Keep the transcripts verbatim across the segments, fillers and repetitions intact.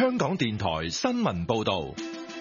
香港電台新聞報道。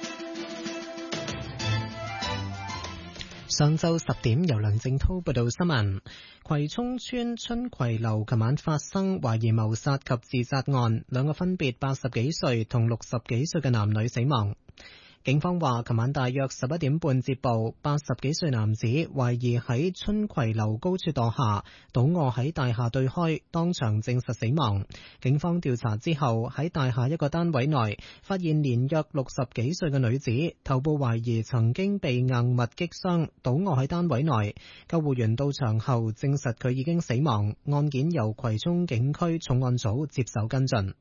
上晝十點，由梁正滔報道新聞。葵涌村春葵樓琴晚發生懷疑謀殺及自殺案，兩個分別八十幾歲同六十幾歲嘅男女死亡。警方話，琴晚大約十一點半接報，八十幾歲男子懷疑喺春葵樓高處墮下，倒卧喺大廈對開，當場證實死亡。警方調查之後，喺大廈一個單位內發現年約六十幾歲嘅女子，頭部懷疑曾經被硬物擊傷，倒卧喺單位內。救護員到場後證實佢已經死亡，案件由葵涌警區重案組接手跟進。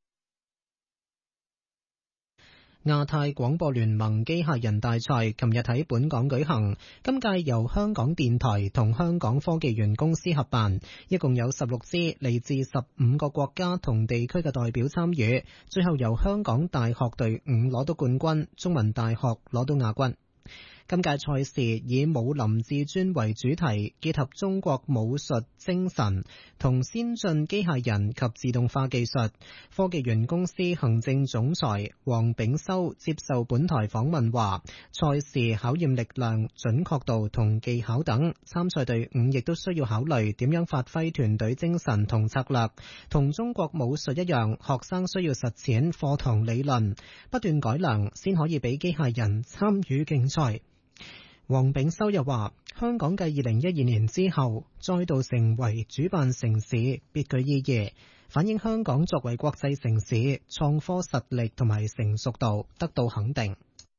亞太廣播聯盟機械人大賽琴日喺本港舉行，今屆由香港電台同香港科技園公司合辦，一共有十六支嚟自十五個國家同地區嘅代表參與，最後由香港大學隊伍攞到冠軍，中文大學攞到亞軍。今屆賽事以武林至尊為主題，結合中國武術精神同先進機械人及自動化技術。科技園公司行政總裁黃炳修接受本台訪問話，賽事考驗力量、準確度同技巧等，參賽隊伍亦都需要考慮點樣發揮團隊精神同策略。同中國武術一樣，學生需要實踐課堂理論，不斷改良，先可以俾機械人參與競賽。黃炳修又話，香港繼二零一二年之後再度成為主辦城市，別具意義，反映香港作為國際城市，創科實力同埋成熟度得到肯定。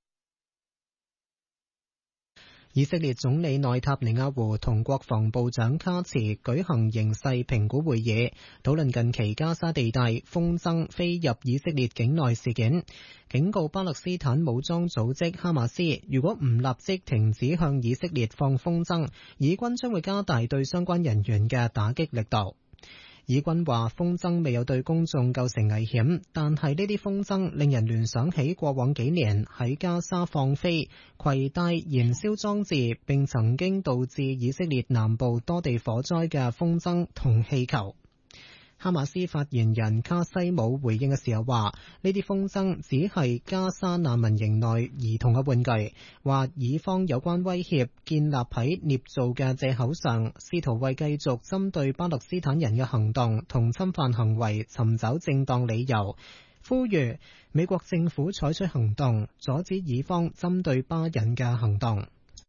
以色列總理內塔尼亞胡同國防部長卡茨舉行形勢評估會議，討論近期加沙地帶風箏飛入以色列境內事件，警告巴勒斯坦武裝組織哈馬斯，如果唔立即停止向以色列放風箏，以軍將會加大對相關人員嘅打擊力度。以軍話風箏未有對公眾構成危險，但係呢啲風箏令人聯想起過往幾年喺加沙放飛攜帶燃燒裝置並曾經導致以色列南部多地火災嘅風箏同氣球。哈馬斯發言人卡西姆回應嘅時候話，呢啲風箏只係加沙難民營內兒童嘅玩具，話以方有關威脅建立喺捏造嘅藉口上，試圖為繼續針對巴勒斯坦人嘅行動同侵犯行為尋找正當理由，呼籲美國政府採取行動，阻止以方針對巴人嘅行動。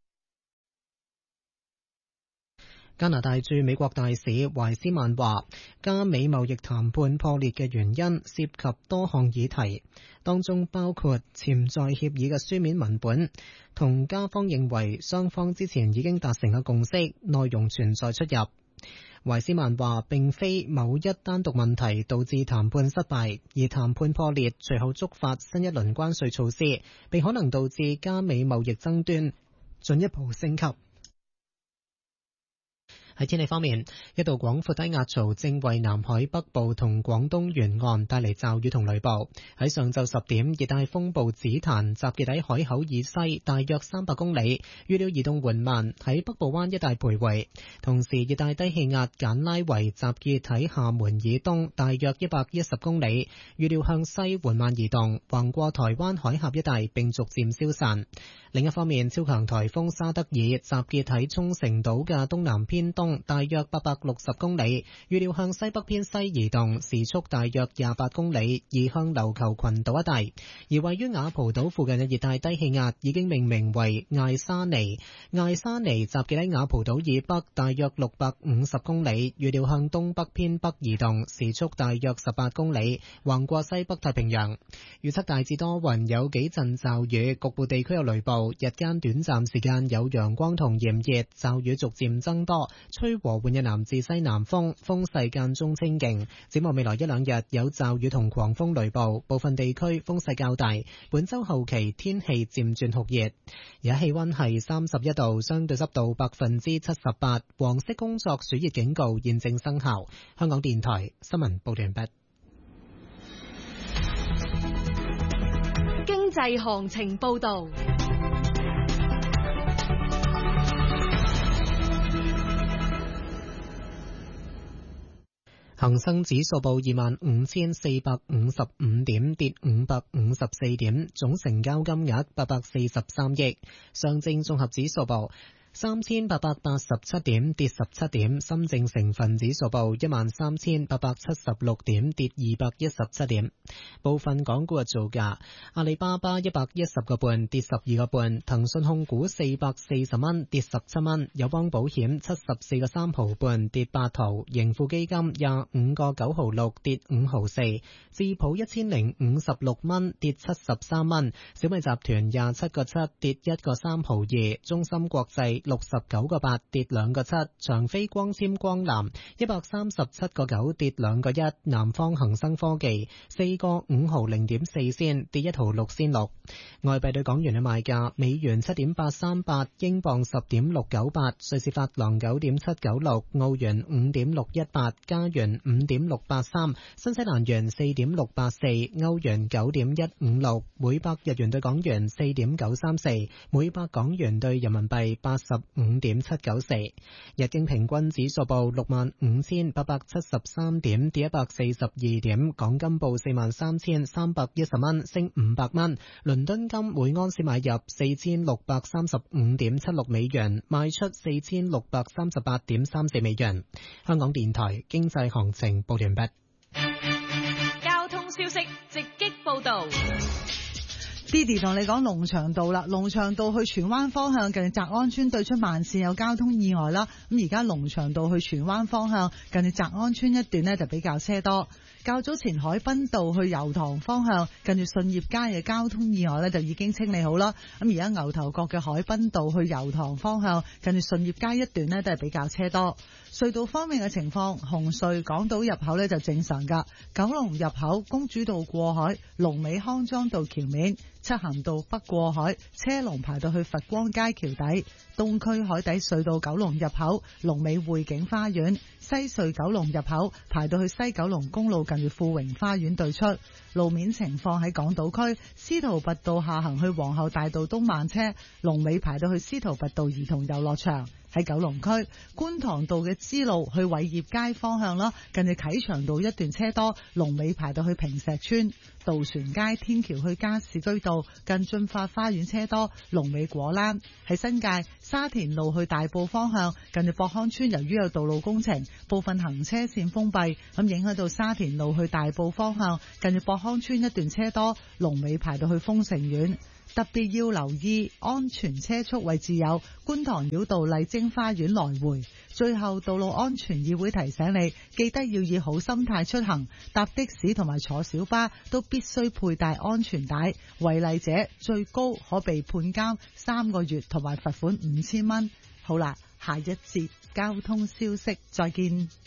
加拿大駐美國大使懷斯曼話，加美貿易談判破裂嘅原因涉及多項議題，當中包括潛在協議嘅書面文本，同加方認為雙方之前已經達成嘅共識，內容存在出入。懷斯曼話，並非某一單獨問題導致談判失敗，而談判破裂隨後觸發新一輪關稅措施，並可能導致加美貿易爭端進一步升級。喺天氣方面，一道廣闊低壓槽正為南海北部同廣東沿岸帶嚟驟雨同雷暴。喺上晝十點，熱帶風暴紫檀集結喺海口以西大約三百公里，預料移動緩慢，喺北部灣一帶徘徊。同時，熱帶低氣壓簡拉維集結喺廈門以東大約一百一十公里，預料向西緩慢移動，橫過台灣海峽一帶並逐漸消散。另一方面，超強颱風沙德爾集結喺沖繩島嘅東南偏東大約八百六十公里，預料向西北偏西移動，時速大約廿八公里，移向琉球群島一帶。而位於雅蒲島附近嘅熱帶低氣壓已經命名為艾沙尼，艾沙尼集結喺雅蒲島以北大約六百五十公里，預料向東北偏北移動，時速大約十八公里，橫過西北太平洋。預測大致多雲，有幾陣驟雨，局部地區有雷暴。日間短暫時間有陽光同炎熱，驟雨逐漸增多，吹和緩嘅南至西南風，風勢間中清勁。展望未來一兩日有驟雨同狂風雷暴，部分地區風勢較大。本周後期天氣漸轉酷熱，而家氣溫係三十一度，相對濕度百分之七十八，黃色工作暑熱警告現正生效。香港電台新聞報道完畢。 經濟行情報道。 恒生指數報二萬五千四百五十五點，跌五百五十四點，總成交金額八百四十三億。上證綜合指數報三千八百八十七點，跌十七點。深證成分指數報一萬三千八百七十六點，跌二百一十七點。部分港股嘅造價：阿里巴巴一百一十個半，跌十二個半；騰訊控股四百四十蚊，跌十七蚊；友邦保險七十四個三毫半，跌八毫；盈富基金廿五個九毫六，跌五毫四；智普一千零五十六蚊，跌七十三蚊；小米集團廿七個七，跌一個三毫二；中芯國際六十九個八，跌兩個七；長飛光纖光纜一百三十七個九，跌兩個一；南方恒生科技四個五毫零點四仙，跌一毫六仙六。外幣對港元嘅賣價：美元七點八三八，英鎊十點六九八，瑞士法郎九點七九六，澳元五點六一八，加元五點六八三，新西蘭元四點六八四，歐元九點一五六，每百日元對港元四點九三四，每百港元對人民幣八十五點七九四。日經平均指數報六萬五千八百七十三點，跌一百四十二點。港金報四萬三千三百一十蚊，升五百蚊。倫敦金每安士買入四千六百三十五點七六美元，賣出四千六百三十八點三四美元。香港電台經濟行情報完畢。 交通消息直擊報道。 Didi 同你講龍翔道啦，龍翔道去荃灣方向近澤安村對出慢線有交通意外啦。咁而家龍翔道去荃灣方向近住澤安村一段呢就比較車多。較早前海濱道去油塘方向近住順業街嘅交通意外呢就已經清理好啦。咁而家牛頭角嘅海濱道去油塘方向近住順業街一段呢都係比較車多。隧道方面嘅情況，紅隧港島入口呢就正常噶，九龍入口公主道過海，龍尾康莊道橋面，漆咸道北過海車龍排到去佛光街橋底，東區海底隧道九龍入口龍尾匯景花園，西隧九龍入口排到去西九龍公路近住富榮花園對出。路面情況喺港島區司徒拔道下行去皇后大道東慢車，龍尾排到去司徒拔道兒童遊樂場。喺九龍區觀塘道嘅支路去偉業街方向啦，近住啟祥道一段車多，龍尾排到去坪石村。渡船街天橋去加士居道近駿發花園車多，龍尾果欄。喺新界沙田路去大埔方向近住博康村，由於有道路工程，部分行車線封閉，咁影響到沙田路去大埔方向近住博康村一段車多，龍尾排到去豐盛苑。特別要留意安全車速位置有觀塘繞道麗晶花園來回。最後，道路安全議會提醒你，記得要以好心態出行，搭的士同埋坐小巴都必須佩戴安全帶，違例者最高可被判監三個月同埋罰款五千蚊。好啦，下一節交通消息再見。